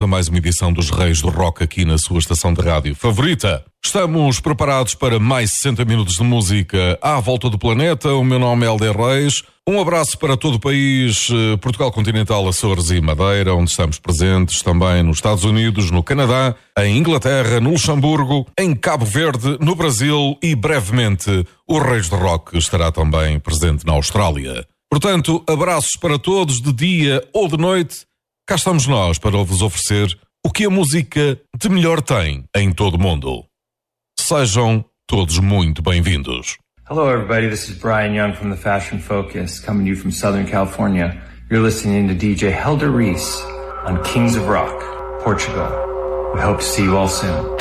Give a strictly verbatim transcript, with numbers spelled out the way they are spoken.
a mais uma edição dos Reis do Rock aqui na sua estação de rádio favorita. Estamos preparados para mais sessenta minutos de música à volta do planeta. O meu nome é Helder Reis. Um abraço para todo o país, Portugal continental, Açores e Madeira, onde estamos presentes, também nos Estados Unidos, no Canadá, em Inglaterra, no Luxemburgo, em Cabo Verde, no Brasil e, brevemente, o Reis do Rock estará também presente na Austrália. Portanto, abraços para todos, de dia ou de noite. Cá estamos nós para vos oferecer o que a música de melhor tem em todo o mundo. Sejam todos muito bem-vindos. Hello everybody, this is Brian Young from the Fashion Focus, coming to you from Southern California. You're listening to D J Helder Reese on Kings of Rock, Portugal. We hope to see you all soon.